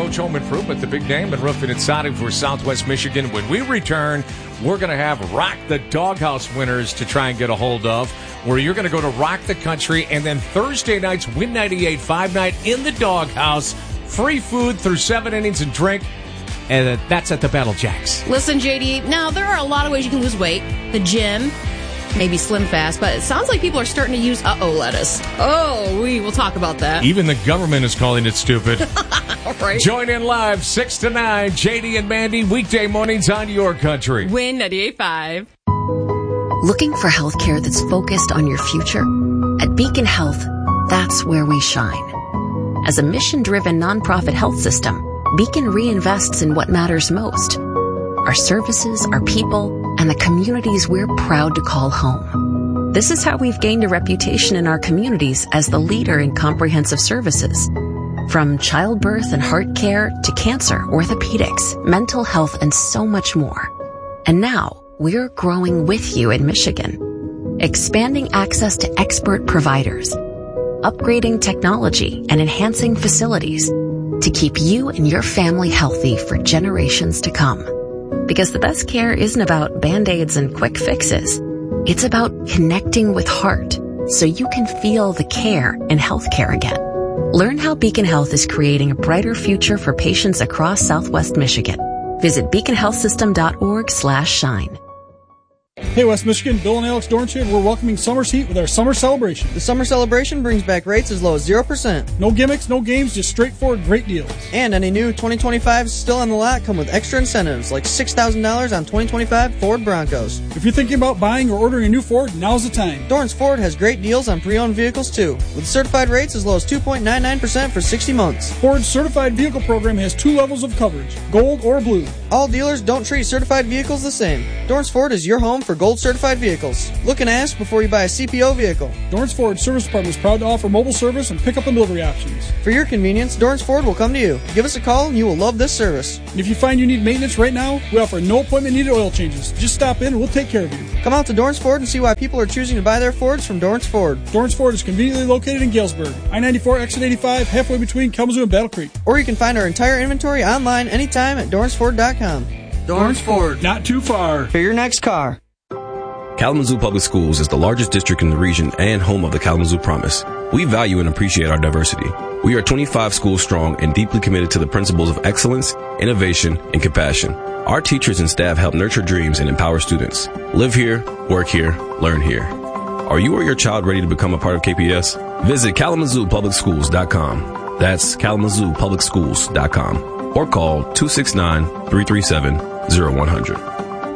Roach Home Improvement, the big name in roofing and siding for Southwest Michigan. When we return, we're going to have Rock the Doghouse winners to try and get a hold of, where you're going to go to Rock the Country, and then Thursday night's Win 98.5 night in the Doghouse. Free food through 7 innings and drink, and that's at the Battle Jacks. Listen, JD, now there are a lot of ways you can lose weight. The gym, maybe Slim Fast, but it sounds like people are starting to use lettuce. Oh, we will talk about that. Even the government is calling it stupid. All right. Join in live 6 to 9, JD and Mandy, weekday mornings on your country. Win 98.5. Looking for healthcare that's focused on your future? At Beacon Health, that's where we shine. As a mission-driven nonprofit health system, Beacon reinvests in what matters most: our services, our people, and the communities we're proud to call home. This is how we've gained a reputation in our communities as the leader in comprehensive services. From childbirth and heart care to cancer, orthopedics, mental health, and so much more. And now, we're growing with you in Michigan, expanding access to expert providers, upgrading technology and enhancing facilities to keep you and your family healthy for generations to come. Because the best care isn't about Band-Aids and quick fixes. It's about connecting with heart so you can feel the care in healthcare again. Learn how Beacon Health is creating a brighter future for patients across Southwest Michigan. Visit beaconhealthsystem.org/shine. Hey West Michigan, Bill and Alex Dornshade, we're welcoming summer's heat with our summer celebration. The summer celebration brings back rates as low as 0%. No gimmicks, no games, just straightforward great deals. And any new 2025s still on the lot come with extra incentives like $6,000 on 2025 Ford Broncos. If you're thinking about buying or ordering a new Ford, now's the time. Dorrance Ford has great deals on pre-owned vehicles too, with certified rates as low as 2.99% for 60 months. Ford's certified vehicle program has 2 levels of coverage, gold or blue. All dealers don't treat certified vehicles the same. Dorrance Ford is your home for gold certified vehicles. Look and ask before you buy a CPO vehicle. Dorrance Ford Service Department is proud to offer mobile service and pickup and delivery options. For your convenience, Dorrance Ford will come to you. Give us a call and you will love this service. And if you find you need maintenance right now, we offer no appointment needed oil changes. Just stop in and we'll take care of you. Come out to Dorrance Ford and see why people are choosing to buy their Fords from Dorrance Ford. Dorrance Ford is conveniently located in Galesburg, I-94 exit 85, halfway between Kalamazoo and Battle Creek. Or you can find our entire inventory online anytime at DorranceFord.com. Dorrance Ford. Not too far. For your next car. Kalamazoo Public Schools is the largest district in the region and home of the Kalamazoo Promise. We value and appreciate our diversity. We are 25 schools strong and deeply committed to the principles of excellence, innovation, and compassion. Our teachers and staff help nurture dreams and empower students. Live here, work here, learn here. Are you or your child ready to become a part of KPS? Visit KalamazooPublicSchools.com. That's KalamazooPublicSchools.com. Or call 269-337-0100.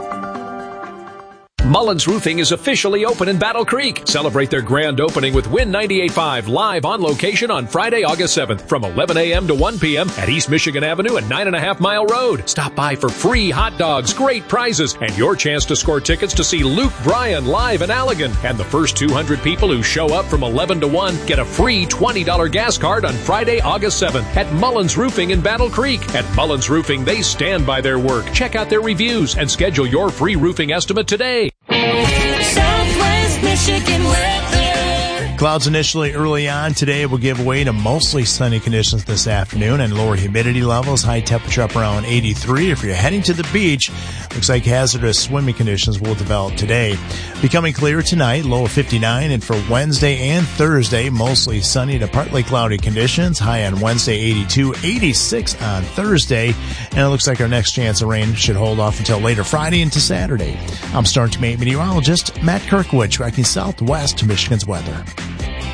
Mullins Roofing is officially open in Battle Creek. Celebrate their grand opening with Win 98.5 live on location on Friday, August 7th from 11 a.m. to 1 p.m. at East Michigan Avenue and 9.5 Mile Road. Stop by for free hot dogs, great prizes, and your chance to score tickets to see Luke Bryan live in Allegan. And the first 200 people who show up from 11 to 1 get a free $20 gas card on Friday, August 7th at Mullins Roofing in Battle Creek. At Mullins Roofing, they stand by their work. Check out their reviews and schedule your free roofing estimate today. Southwest Michigan weather. Clouds initially early on today will give way to mostly sunny conditions this afternoon and lower humidity levels. High temperature up around 83. If you're heading to the beach, looks like hazardous swimming conditions will develop today. Becoming clear tonight, low of 59. And for Wednesday and Thursday, mostly sunny to partly cloudy conditions. High on Wednesday 82, 86 on Thursday. And it looks like our next chance of rain should hold off until later Friday into Saturday. I'm Storm Team 8 meteorologist Matt Kirkwood, tracking Southwest Michigan's weather.